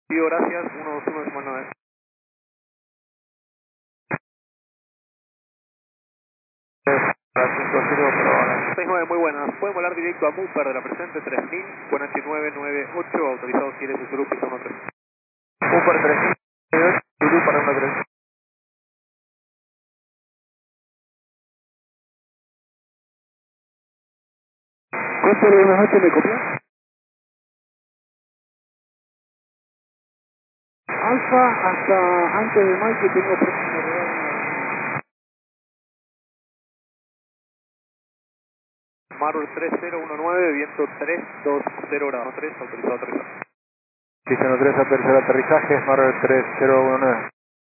Sí, gracias, 121 69, muy buenas. Pueden volar directo a Mupper de la presente 3000 con H998, autorizado si eres Zulu piso 13. Mupper 3000, Zulu para 13. ¿Cuánto de unas noches me copió? Alfa hasta antes de mayo que tengo próximo regalo. Marvel 3019, viento 320 grados 3, autorizado 3. Cristiano 3, tercer aterrizaje, Marvel 3019.